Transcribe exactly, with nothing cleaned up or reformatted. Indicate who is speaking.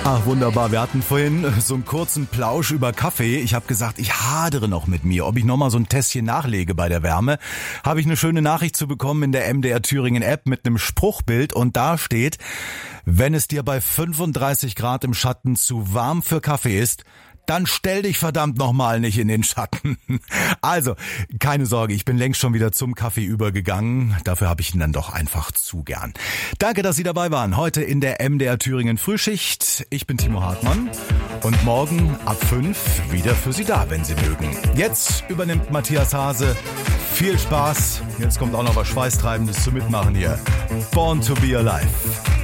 Speaker 1: Ach, wunderbar. Wir hatten vorhin so einen kurzen Plausch über Kaffee. Ich habe gesagt, ich hadere noch mit mir, ob ich nochmal so ein Tässchen nachlege bei der Wärme. Habe ich eine schöne Nachricht zu bekommen in der M D R Thüringen App mit einem Spruchbild und da steht, wenn es dir bei fünfunddreißig Grad im Schatten zu warm für Kaffee ist, dann stell dich verdammt nochmal nicht in den Schatten. Also, keine Sorge, ich bin längst schon wieder zum Kaffee übergegangen. Dafür habe ich ihn dann doch einfach zu gern. Danke, dass Sie dabei waren. Heute in der M D R Thüringen Frühschicht. Ich bin Timo Hartmann und morgen ab fünf wieder für Sie da, wenn Sie mögen. Jetzt übernimmt Matthias Hase. Viel Spaß. Jetzt kommt auch noch was Schweißtreibendes zu mitmachen hier. Born to be alive.